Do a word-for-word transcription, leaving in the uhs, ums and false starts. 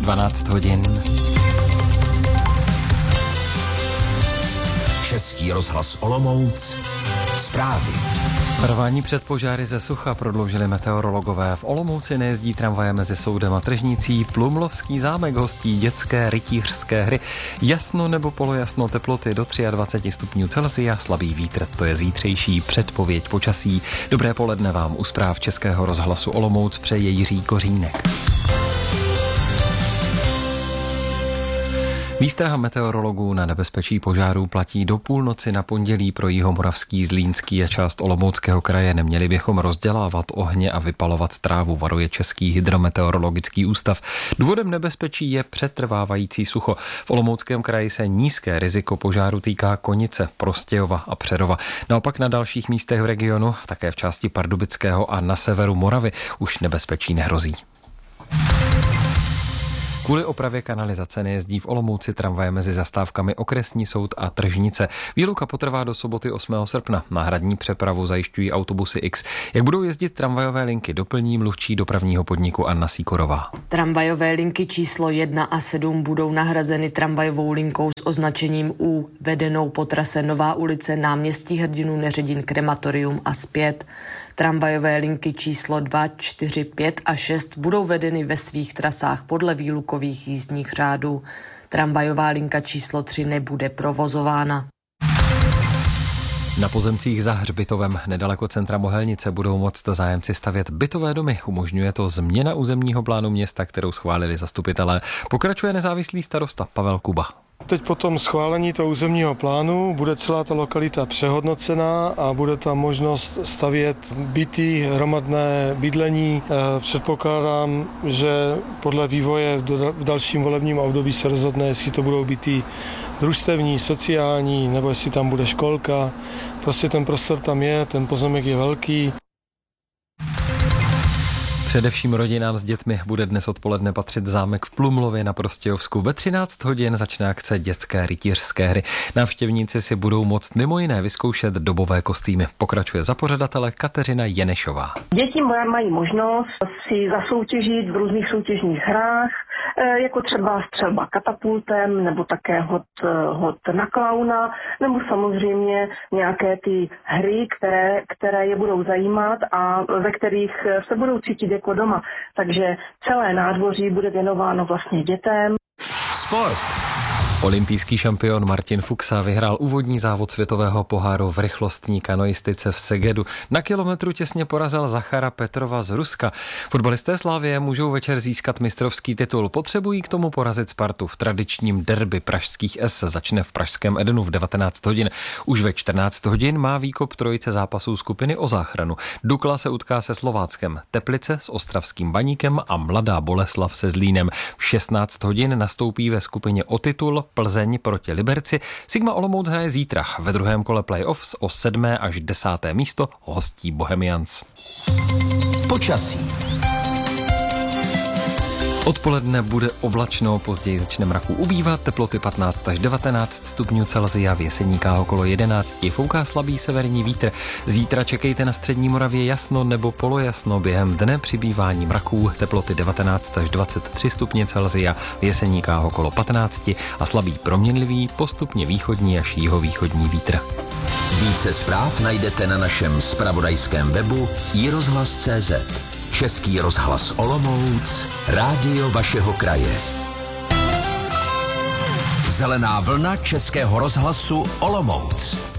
dvanáct hodin. Český rozhlas Olomouc. Zprávy. Varování před požáry ze sucha prodloužili meteorologové. V Olomouci nejezdí tramvaje mezi soudem a tržnicí. Plumlovský zámek hostí dětské rytířské hry. Jasno nebo polojasno, teploty do dvacet tři stupňů Celsia, slabý vítr, to je zítřejší předpověď počasí. Dobré poledne vám u zpráv Českého rozhlasu Olomouc přeje Jiří Kořínek. Výstraha meteorologů na nebezpečí požárů platí do půlnoci na pondělí pro Jihomoravský, Zlínský a část Olomouckého kraje. Neměli bychom rozdělávat ohně a vypalovat trávu, varuje Český hydrometeorologický ústav. Důvodem nebezpečí je přetrvávající sucho. V Olomouckém kraji se nízké riziko požáru týká Konice, Prostějova a Přerova. Naopak na dalších místech v regionu, také v části Pardubického a na severu Moravy, už nebezpečí nehrozí. Kvůli opravě kanalizace nejezdí v Olomouci tramvaje mezi zastávkami Okresní soud a Tržnice. Výluka potrvá do soboty osmého srpna. Náhradní přepravu zajišťují autobusy X. Jak budou jezdit tramvajové linky, doplní mluvčí dopravního podniku Anna Sýkorová. Tramvajové linky číslo jedna a sedm budou nahrazeny tramvajovou linkou s označením U, vedenou po trase Nová ulice, Náměstí Hrdinů Neředin, Krematorium a zpět. Tramvajové linky číslo dva, čtyři, pět a šest budou vedeny ve svých trasách podle výlukových jízdních řádů. Tramvajová linka číslo tři nebude provozována. Na pozemcích za Hřbitovem nedaleko centra Mohelnice budou moct zájemci stavět bytové domy. Umožňuje to změna územního plánu města, kterou schválili zastupitelé. Pokračuje nezávislý starosta Pavel Kuba. Teď po tom schválení toho územního plánu bude celá ta lokalita přehodnocená a bude tam možnost stavět byty, hromadné bydlení. Předpokládám, že podle vývoje v dalším volebním období se rozhodne, jestli to budou byty družstevní, sociální, nebo jestli tam bude školka. Prostě ten prostor tam je, ten pozemek je velký. Především rodinám s dětmi bude dnes odpoledne patřit zámek v Plumlově na Prostějovsku. Ve třináct hodin začne akce dětské rytířské hry. Návštěvníci si budou moct mimo jiné vyzkoušet dobové kostýmy. Pokračuje za pořadatele Kateřina Jenešová. Děti mají možnost si zasoutěžit v různých soutěžních hrách, jako třeba střelba katapultem, nebo také hod, hod na klauna, nebo samozřejmě nějaké ty hry, které, které je budou zajímat a ve kterých se budou cítit jako doma. Takže celé nádvoří bude věnováno vlastně dětem. Sport. Olympijský šampion Martin Fuxa vyhrál úvodní závod světového poháru v rychlostní kanoistice v Segedu. Na kilometru těsně porazil Zachara Petrova z Ruska. Fotbalisté Slavie můžou večer získat mistrovský titul. Potřebují k tomu porazit Spartu v tradičním derby pražských S. Začne v pražském Edenu v devatenáct hodin. Už ve čtrnáct hodin má výkop trojice zápasů skupiny o záchranu. Dukla se utká se Slováckem, Teplice s ostravským Baníkem a Mladá Boleslav se Zlínem. V šestnáct hodin nastoupí ve skupině o titul Plzeň proti Liberci. Sigma Olomouc hraje zítra. Ve druhém kole playoffs o sedmé až desáté místo hostí Bohemians. Počasí. Odpoledne bude oblačno, později začne mraku ubývat, teploty patnáct až devatenáct stupňů Celsia, v Jeseníkách okolo jedenáct, fouká slabý severní vítr. Zítra čekejte na střední Moravě jasno nebo polojasno, během dne přibývání mraků, teploty devatenáct až dvacet tři stupně Celsia, v Jeseníkách okolo patnáct a slabý proměnlivý, postupně východní až jihovýchodní vítr. Více zpráv najdete na našem zpravodajském webu i rozhlas tečka cé zet. Český rozhlas Olomouc, rádio vašeho kraje. Zelená vlna Českého rozhlasu Olomouc.